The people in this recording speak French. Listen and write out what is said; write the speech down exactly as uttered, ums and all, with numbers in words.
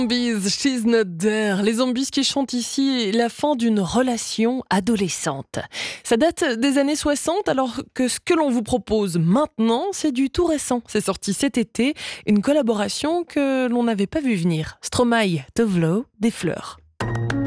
Zombies, She's Not There. Les Zombies qui chantent ici la fin d'une relation adolescente. Ça date des années soixante, alors que ce que l'on vous propose maintenant, c'est du tout récent. C'est sorti cet été, une collaboration que l'on n'avait pas vu venir. Stromae, Tovlo, des fleurs.